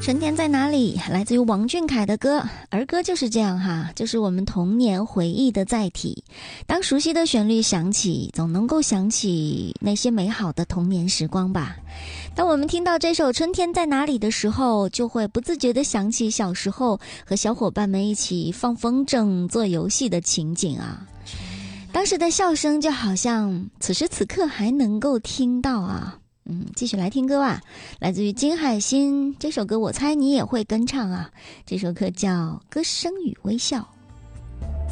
春天在哪里？来自于王俊凯的歌，儿歌就是这样哈，就是我们童年回忆的载体。当熟悉的旋律响起，总能够想起那些美好的童年时光吧。当我们听到这首《春天在哪里》的时候，就会不自觉地想起小时候和小伙伴们一起放风筝、做游戏的情景啊。当时的笑声就好像此时此刻还能够听到啊。继续来听歌吧，来自于金海心，这首歌我猜你也会跟唱啊。这首歌叫《歌声与微笑》。